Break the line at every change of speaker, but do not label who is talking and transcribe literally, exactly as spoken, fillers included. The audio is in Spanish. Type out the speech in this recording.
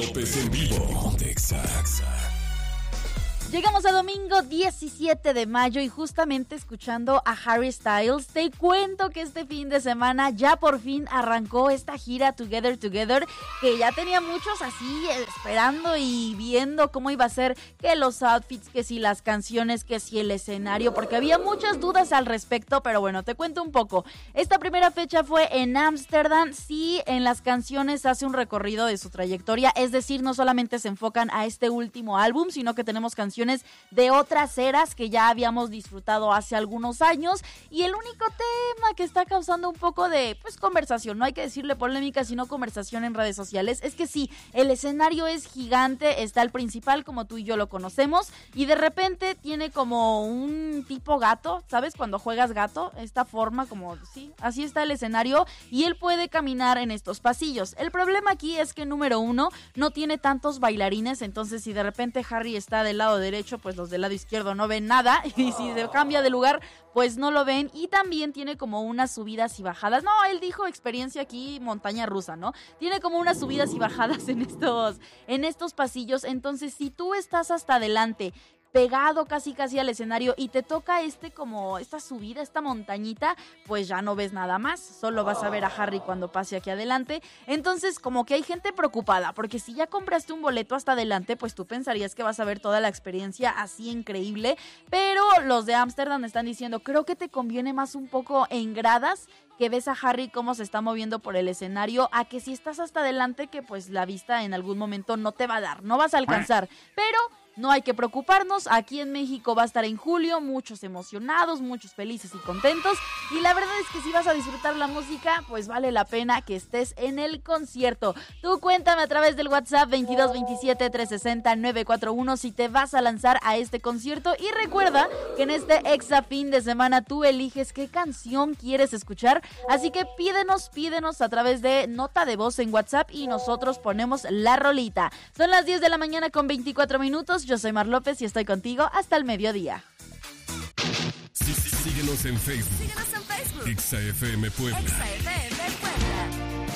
López en vivo. Exa.
Llegamos a domingo diecisiete de mayo y justamente escuchando a Harry Styles, te cuento que este fin de semana ya por fin arrancó esta gira Together Together, que ya tenía muchos así esperando y viendo cómo iba a ser, que los outfits, que si las canciones, que si el escenario, porque había muchas dudas al respecto, pero bueno, te cuento un poco. Esta primera fecha fue en Ámsterdam, sí, en las canciones hace un recorrido de su trayectoria, es decir, no solamente se enfocan a este último álbum, sino que tenemos canciones de otras eras que ya habíamos disfrutado hace algunos años, y el único tema que está causando un poco de pues conversación, no hay que decirle polémica, sino conversación en redes sociales, es que sí, el escenario es gigante, está el principal como tú y yo lo conocemos, y de repente tiene como un tipo gato, ¿sabes? Cuando juegas gato, esta forma como, sí, así está el escenario, y él puede caminar en estos pasillos. El problema aquí es que, número uno, no tiene tantos bailarines, entonces si de repente Harry está del lado derecho, pues los del lado izquierdo no ven nada, y si se cambia de lugar, pues no lo ven, y también tiene como unas subidas y bajadas. No, él dijo experiencia aquí, montaña rusa, ¿no? Tiene como unas subidas y bajadas en estos, en estos pasillos, entonces si tú estás hasta adelante, pegado casi casi al escenario, y te toca este como esta subida, esta montañita, pues ya no ves nada más, solo vas a ver a Harry cuando pase aquí adelante. Entonces como que hay gente preocupada, porque si ya compraste un boleto hasta adelante, pues tú pensarías que vas a ver toda la experiencia así increíble, pero los de Ámsterdam están diciendo, creo que te conviene más un poco en gradas, que ves a Harry cómo se está moviendo por el escenario, a que si estás hasta adelante, que pues la vista en algún momento no te va a dar, no vas a alcanzar, pero no hay que preocuparnos, aquí en México va a estar en julio, muchos emocionados, muchos felices y contentos, y la verdad es que si vas a disfrutar la música, pues vale la pena que estés en el concierto. Tú cuéntame a través del WhatsApp veintidós veintisiete trescientos sesenta nueve cuatro uno si te vas a lanzar a este concierto, y recuerda que en este Exa fin de semana tú eliges qué canción quieres escuchar, así que pídenos, pídenos a través de nota de voz en WhatsApp y nosotros ponemos la rolita. Son las diez de la mañana con veinticuatro minutos. Yo soy Mar López y estoy contigo hasta el mediodía.
Sí, sí, síguenos en Facebook.
Síguenos en Facebook.
Exa F M Puebla.
Exa F M.